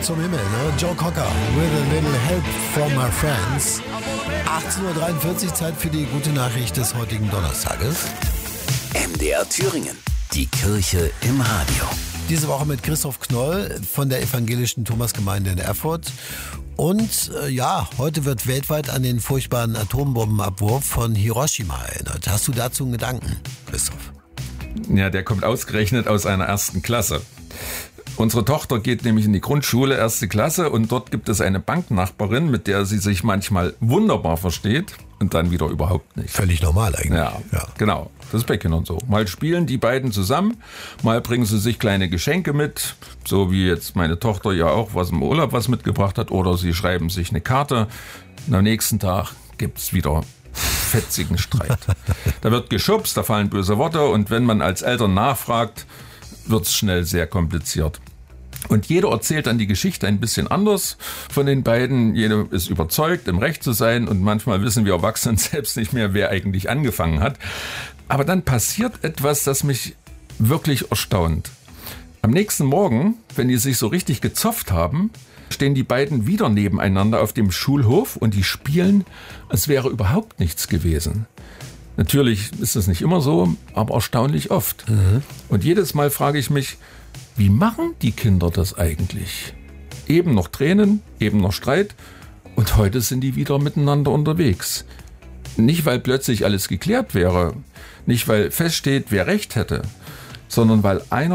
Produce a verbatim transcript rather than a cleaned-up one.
zum Himmel, ne? Joe Cocker, with a little help from my friends. achtzehn Uhr dreiundvierzig, Zeit für die gute Nachricht des heutigen Donnerstages. M D R Thüringen, die Kirche im Radio. Diese Woche mit Christoph Knoll von der evangelischen Thomasgemeinde in Erfurt. Und äh, ja, heute wird weltweit an den furchtbaren Atombombenabwurf von Hiroshima erinnert. Hast du dazu einen Gedanken, Christoph? Ja, der kommt ausgerechnet aus einer ersten Klasse. Unsere Tochter geht nämlich in die Grundschule, erste Klasse, und dort gibt es eine Banknachbarin, mit der sie sich manchmal wunderbar versteht und dann wieder überhaupt nicht. Völlig normal eigentlich. Ja, ja. Genau. Das ist bei Kindern so. Mal spielen die beiden zusammen, mal bringen sie sich kleine Geschenke mit, so wie jetzt meine Tochter ja auch was im Urlaub was mitgebracht hat, oder sie schreiben sich eine Karte. Und am nächsten Tag gibt's wieder fetzigen Streit. Da wird geschubst, da fallen böse Worte, und wenn man als Eltern nachfragt, wird's schnell sehr kompliziert. Und jeder erzählt dann die Geschichte ein bisschen anders von den beiden. Jeder ist überzeugt, im Recht zu sein, und manchmal wissen wir Erwachsenen selbst nicht mehr, wer eigentlich angefangen hat. Aber dann passiert etwas, das mich wirklich erstaunt. Am nächsten Morgen, wenn die sich so richtig gezofft haben, stehen die beiden wieder nebeneinander auf dem Schulhof und die spielen, als wäre überhaupt nichts gewesen. Natürlich ist das nicht immer so, aber erstaunlich oft. Mhm. Und jedes Mal frage ich mich, wie machen die Kinder das eigentlich? Eben noch Tränen, eben noch Streit, und heute sind die wieder miteinander unterwegs. Nicht, weil plötzlich alles geklärt wäre, nicht, weil feststeht, wer Recht hätte, sondern weil einer